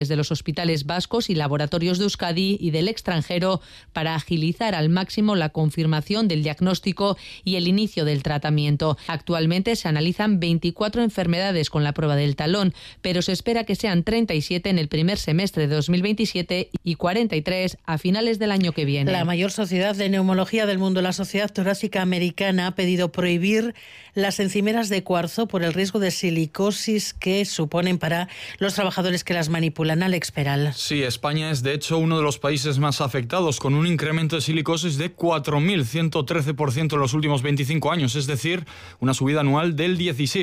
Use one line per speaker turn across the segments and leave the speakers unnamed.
de los hospitales vascos y laboratorios de Euskadi y del extranjero para agilizar al máximo la confirmación del diagnóstico y el inicio del tratamiento. Actualmente se analizan 24 enfermedades con la prueba del talón, pero se espera que sean 37 en el primer semestre de 2027 y 43 a finales del año que viene.
La mayor sociedad de neumología del mundo, la Sociedad Torácica Americana, ha pedido prohibir las encimeras de cuarzo por el riesgo de silicosis que suponen para los trabajadores que las manipulan. Alex Peral.
Sí, España es de hecho uno de los países más afectados, con un incremento de silicosis de 4.113% en los últimos 25 años, es decir, una subida anual del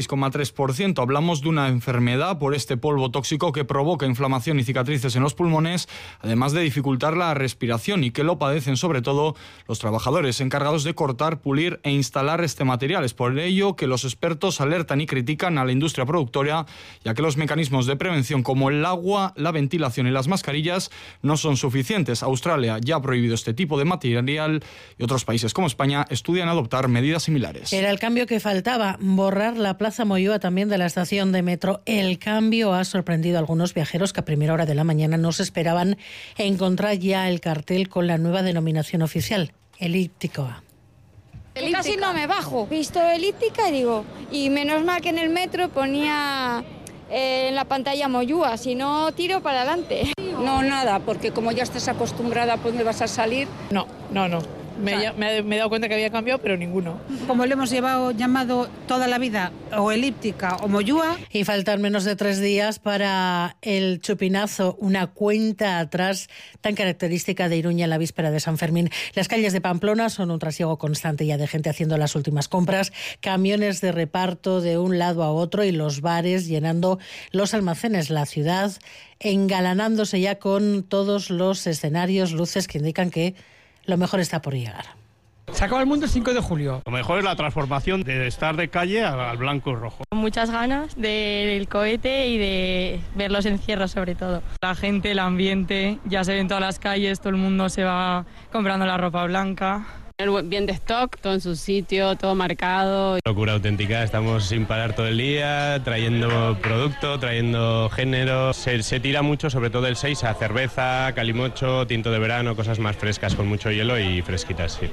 16,3%. Hablamos de una enfermedad por este polvo tóxico que provoca inflamación y cicatrices en los pulmones, además de dificultar la respiración, y que lo padecen sobre todo los trabajadores encargados de cortar, pulir e instalar este material. Es por ello que los expertos alertan y critican a la industria productora, ya que los mecanismos de prevención como el agua, la ventilación y las mascarillas no son suficientes. Australia ya ha prohibido este tipo de material y otros países como España estudian adoptar medidas similares.
Era el cambio que faltaba, borrar la Plaza Moyúa también de la estación de metro. El cambio ha sorprendido a algunos viajeros que a primera hora de la mañana no se esperaban encontrar ya el cartel con la nueva denominación oficial, elíptica.
Casi no me bajo. He visto elíptica y digo, y menos mal que en el metro ponía en la pantalla Moyúa, si no tiro para adelante.
No, nada, porque como ya estás acostumbrada a por dónde vas a salir.
No. Me he dado cuenta que había cambiado, pero ninguno.
Como lo hemos llamado toda la vida, o elíptica o Moyúa.
Y faltan menos de 3 días para el chupinazo, una cuenta atrás tan característica de Iruña en la víspera de San Fermín. Las calles de Pamplona son un trasiego constante ya de gente haciendo las últimas compras, camiones de reparto de un lado a otro y los bares llenando los almacenes. La ciudad engalanándose ya con todos los escenarios, luces que indican que lo mejor está por llegar.
Se acaba el mundo el 5 de julio.
Lo mejor es la transformación de estar de calle al blanco y rojo.
Muchas ganas del cohete y de ver los encierros sobre todo. La gente, el ambiente, ya se ve en todas las calles, todo el mundo se va comprando la ropa blanca.
Bien de stock, todo en su sitio, todo marcado.
Locura auténtica, estamos sin parar todo el día, trayendo producto, trayendo género. Se tira mucho, sobre todo el 6, a cerveza, calimocho, tinto de verano, cosas más frescas con mucho hielo y fresquitas, sí.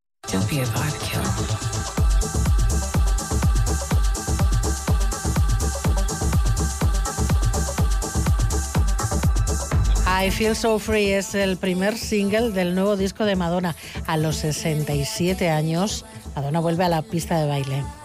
I Feel So Free es el primer single del nuevo disco de Madonna. A los 67 años, Madonna vuelve a la pista de baile.